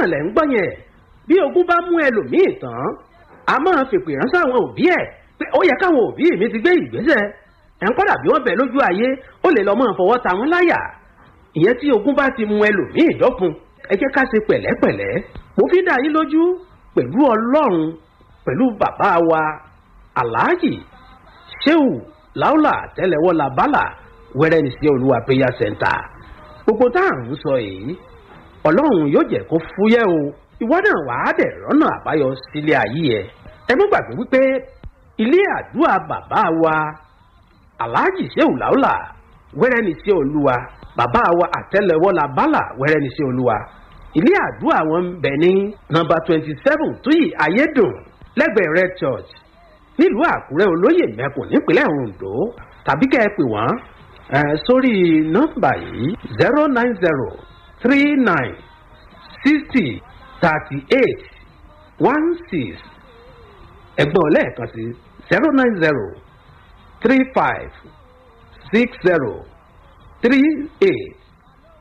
náà lẹ̀ ń gbọ́ yẹn bí ogun bá mú ẹlòmíì tán a máa fèpè ránṣẹ́ àwọn òbí ẹ̀ pé ó yẹ káwọn òbí mi ti gbé ìgbésẹ̀ ẹ̀ ń kọ́dà bí wọ́n bẹ̀ lójú ayé ó lè lọ́ máa fọwọ́ ta wọ́n láyà ìyẹn tí ogun bá ti mú ẹlòmíì dọ́kun ẹ jẹ́ ká ṣe pẹ̀lẹ́pẹ̀lẹ́ mo fi dá yín lójú pẹ̀lú ọlọ́run pẹ̀lú bàbá wa aláàjì Ṣéhù Láúlà Tẹ́lẹ̀wọ́ Làbálà wẹ́rẹ́ ní sí Olúwa prayer center gbogbo tá à ń sọ yìí ọlọ́run yóò jẹ́ kó fúyẹ́ o ìwọ náà wàá dẹ̀ rọ́nà àbáyọ sílé ayé ẹ̀ ẹ má gbàgbé wípé ilé àdúrà bàbá wa aláàjì Ṣéhù Láúlà wẹ́rẹ́ ní sí Olúwa bàbá wa Àtẹ́lẹwọ́ Làbálà wẹ́rẹ́ ní sí Olúwa ilé àdúrà wọn ń bẹ ní nọ́mbà 27 Túyì Ayédùn lẹ́gbẹ̀ẹ́ Red Church nílùú Àkúrẹ́ Olóyè Mẹ́kùn nípínlẹ̀ Oǹdó tàbí kẹ́ ẹ pè wọ́n sórí nọ́mbà yìí 09039603816 ẹ̀gbọ́n lẹ́ẹ̀kan sí 09035603816.